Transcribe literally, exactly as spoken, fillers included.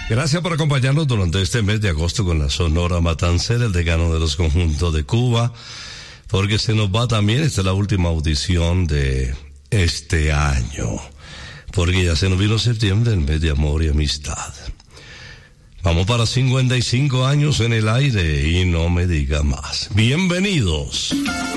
Gracias por acompañarnos durante este mes de agosto con la Sonora Matancera, el decano de los conjuntos de Cuba, porque se nos va también, esta es la última audición de este año, porque ya se nos vino septiembre, el mes de amor y amistad. Vamos para cincuenta y cinco años en el aire y no me diga más. Bienvenidos.